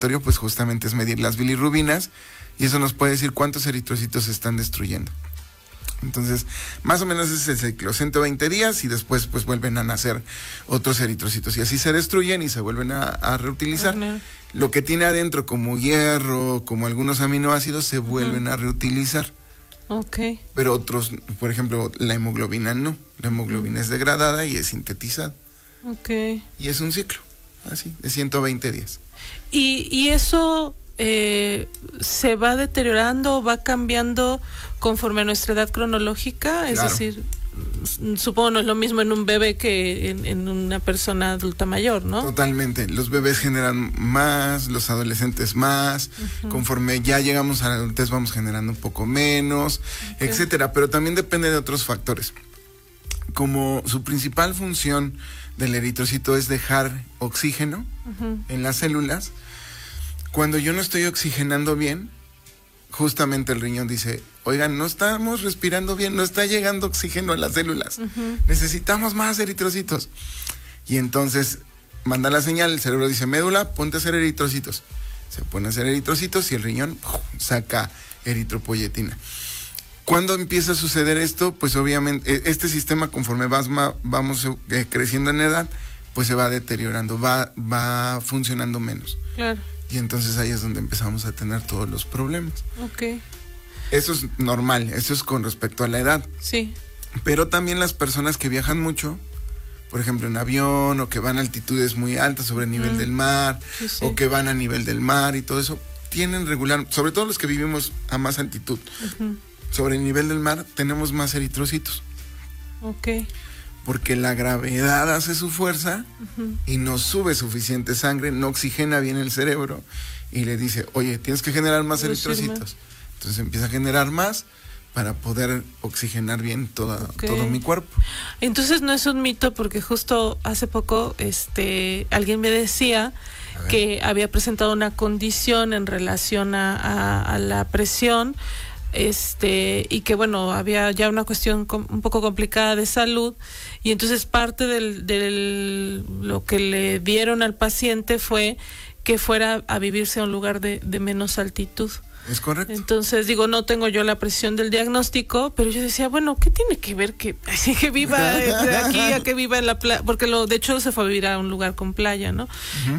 pues justamente es medir las bilirrubinas y eso nos puede decir cuántos eritrocitos se están destruyendo. Entonces, más o menos ese es el ciclo, 120 días y después pues vuelven a nacer otros eritrocitos y así se destruyen y se vuelven a reutilizar. Lo que tiene adentro como hierro, como algunos aminoácidos se vuelven a reutilizar. Okay. Pero otros, por ejemplo, la hemoglobina no. La hemoglobina es degradada y es sintetizada. Okay. Y es un ciclo, así, de 120 días. ¿Y eso se va deteriorando, va cambiando conforme a nuestra edad cronológica? Es decir, supongo no es lo mismo en un bebé que en una persona adulta mayor, ¿no? Totalmente. Los bebés generan más, los adolescentes más. Conforme ya llegamos a la adultez vamos generando un poco menos, etcétera. Pero también depende de otros factores. Como su principal función del eritrocito es dejar oxígeno en las células, cuando yo no estoy oxigenando bien, justamente el riñón dice, oigan, no estamos respirando bien, no está llegando oxígeno a las células, necesitamos más eritrocitos. Y entonces manda la señal, el cerebro dice, médula, ponte a hacer eritrocitos. Se pone a hacer eritrocitos y el riñón saca eritropoyetina. ¿Cuándo empieza a suceder esto? Pues obviamente este sistema, conforme vamos creciendo en edad, pues se va deteriorando, va funcionando menos. Claro. Y entonces ahí es donde empezamos a tener todos los problemas. Okay. Eso es normal, eso es con respecto a la edad. Sí. Pero también las personas que viajan mucho, por ejemplo en avión, o que van a altitudes muy altas sobre el nivel del mar, o que van a nivel del mar y todo eso, tienen regular, sobre todo los que vivimos a más altitud, sobre el nivel del mar, tenemos más eritrocitos. Okay. Porque la gravedad hace su fuerza y no sube suficiente sangre, no oxigena bien el cerebro y le dice, oye, tienes que generar más eritrocitos. Entonces empieza a generar más para poder oxigenar bien todo mi cuerpo. Entonces no es un mito, porque justo hace poco alguien me decía que había presentado una condición en relación a la presión, y que bueno, había ya una cuestión un poco complicada de salud, y entonces parte del lo que le dieron al paciente fue que fuera a vivirse a un lugar de menos altitud. Es correcto. Entonces digo, no tengo yo la precisión del diagnóstico, pero yo decía, bueno, ¿qué tiene que ver que viva de aquí a que viva en la playa? Porque de hecho se fue a vivir a un lugar con playa, ¿no?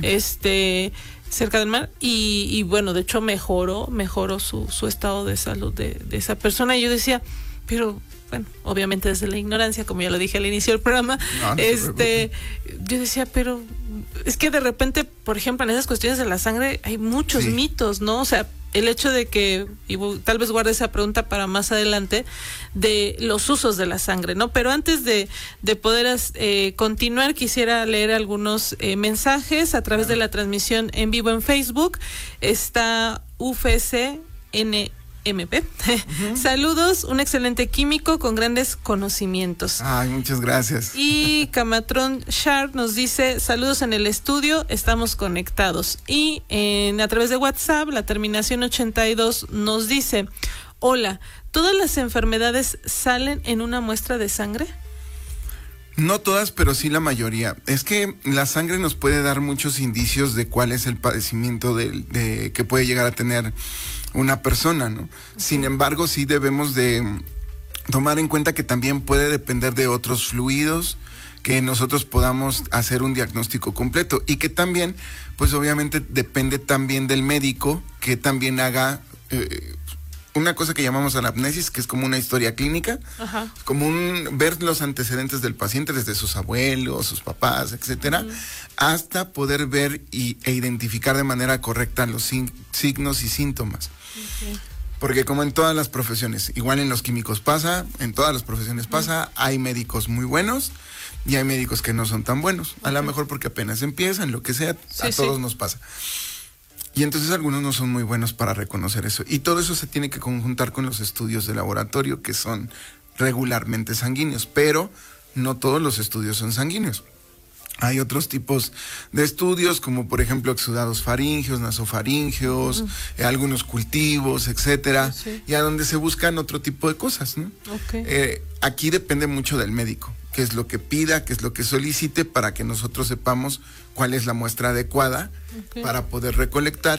Cerca del mar, y bueno, de hecho mejoró su estado de salud de esa persona. Y yo decía, pero bueno, obviamente desde la ignorancia, como ya lo dije al inicio del programa, yo decía, pero es que de repente, por ejemplo, en esas cuestiones de la sangre hay muchos mitos, ¿no? O sea, el hecho de que, y tal vez guarde esa pregunta para más adelante, de los usos de la sangre, ¿no? Pero antes de poder continuar, quisiera leer algunos mensajes a través de la transmisión en vivo en Facebook. Está UFCNMP. Saludos, un excelente químico con grandes conocimientos. Ay, muchas gracias. Y Camatron Sharp nos dice, saludos en el estudio, estamos conectados. Y a través de WhatsApp, la terminación 82 nos dice, hola, ¿todas las enfermedades salen en una muestra de sangre? No todas, pero sí la mayoría. Es que la sangre nos puede dar muchos indicios de cuál es el padecimiento de que puede llegar a tener una persona, ¿no? Sin embargo, sí debemos de tomar en cuenta que también puede depender de otros fluidos, que nosotros podamos hacer un diagnóstico completo, y que también, pues obviamente depende también del médico, que también haga una cosa que llamamos anamnesis, que es como una historia clínica, como ver los antecedentes del paciente desde sus abuelos, sus papás, etcétera, hasta poder ver e identificar de manera correcta los signos y síntomas. Porque como en todas las profesiones, igual en los químicos pasa, en todas las profesiones pasa, hay médicos muy buenos y hay médicos que no son tan buenos, a lo mejor porque apenas empiezan, lo que sea, a todos nos pasa. Y entonces algunos no son muy buenos para reconocer eso. Y todo eso se tiene que conjuntar con los estudios de laboratorio, que son regularmente sanguíneos, pero no todos los estudios son sanguíneos. Hay otros tipos de estudios, como por ejemplo exudados faringeos, nasofaringeos, algunos cultivos, etcétera, y a donde se buscan otro tipo de cosas, ¿no? Aquí depende mucho del médico, qué es lo que pida, qué es lo que solicite, para que nosotros sepamos cuál es la muestra adecuada para poder recolectar